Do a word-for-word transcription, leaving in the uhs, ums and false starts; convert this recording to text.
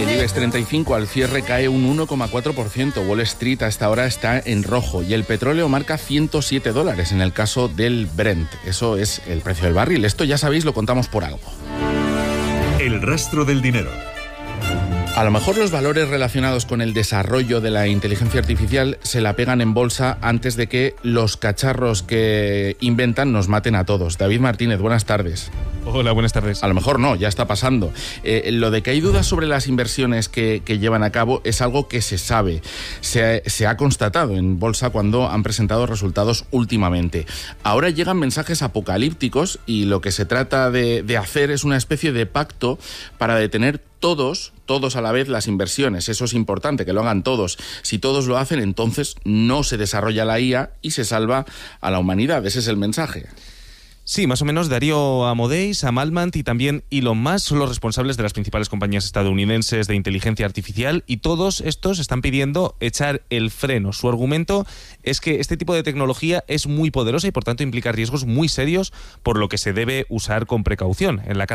El IBEX treinta y cinco al cierre cae un uno coma cuatro por ciento. Wall Street a esta hora está en rojo y el petróleo marca ciento siete dólares en el caso del Brent. Eso es el precio del barril. Esto ya sabéis, lo contamos por algo. El rastro del dinero. A lo mejor los valores relacionados con el desarrollo de la inteligencia artificial se la pegan en bolsa antes de que los cacharros que inventan nos maten a todos. David Martínez, buenas tardes. Hola, buenas tardes. A lo mejor no, ya está pasando. Eh, lo de que hay dudas sobre las inversiones que, que llevan a cabo es algo que se sabe. Se, se ha constatado en bolsa cuando han presentado resultados últimamente. Ahora llegan mensajes apocalípticos y lo que se trata de, de hacer es una especie de pacto para detener todos, todos a la vez las inversiones. Eso es importante, que lo hagan todos. Si todos lo hacen, entonces no se desarrolla la I A y se salva a la humanidad. Ese es el mensaje. Sí, más o menos Darío Amodei, Sam Altman y también Elon Musk son los responsables de las principales compañías estadounidenses de inteligencia artificial y todos estos están pidiendo echar el freno. Su argumento es que este tipo de tecnología es muy poderosa y por tanto implica riesgos muy serios, por lo que se debe usar con precaución. En la